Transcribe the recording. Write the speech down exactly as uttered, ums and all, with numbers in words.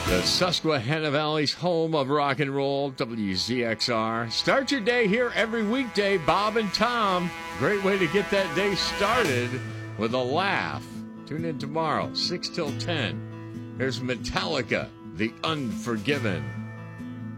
The Susquehanna Valley's home of rock and roll, W Z X R. Start your day here every weekday, Bob and Tom. Great way to get that day started with a laugh. Tune in tomorrow, six till ten. Here's Metallica, The Unforgiven.